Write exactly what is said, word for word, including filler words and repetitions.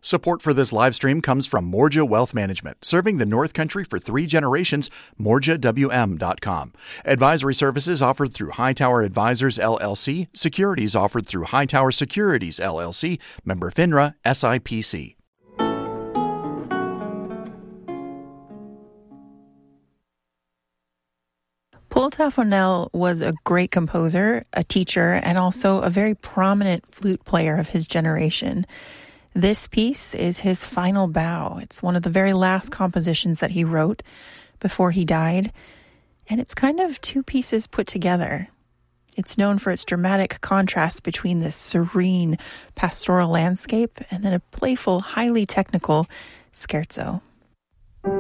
Support for this live stream comes from Morja Wealth Management, serving the North Country for three generations, morja w m dot com. Advisory services offered through Hightower Advisors, L L C. Securities offered through Hightower Securities, L L C. Member FINRA, S I P C. Paul Taffanel was a great composer, a teacher, and also a very prominent flute player of his generation. This piece is his final bow. It's one of the very last compositions that he wrote before he died, and it's kind of two pieces put together. It's known for its dramatic contrast between this serene pastoral landscape and then a playful, highly technical scherzo.